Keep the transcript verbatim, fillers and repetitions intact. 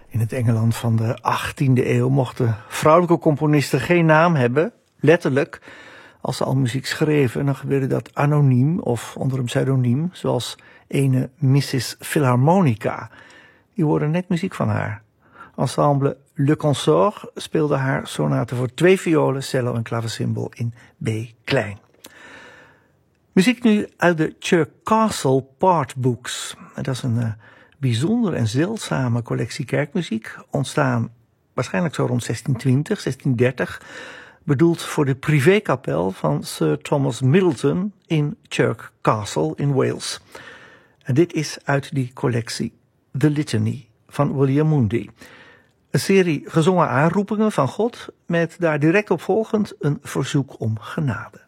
In het Engeland van de achttiende eeuw mochten vrouwelijke componisten geen naam hebben, letterlijk. Als ze al muziek schreven, dan gebeurde dat anoniem of onder een pseudoniem, zoals ene missus Philharmonica. Die hoorde net muziek van haar. Ensemble Le Consort speelde haar sonate voor twee violen, cello en klavecimbal in B klein. Muziek nu uit de Chirk Castle Part Books. Dat is een uh, bijzondere en zeldzame collectie kerkmuziek, ontstaan waarschijnlijk zo rond zestien twintig, zestien dertig, bedoeld voor de privékapel van Sir Thomas Middleton in Chirk Castle in Wales. En dit is uit die collectie The Litany van William Mundy. Een serie gezongen aanroepingen van God met daar direct op volgend een verzoek om genade.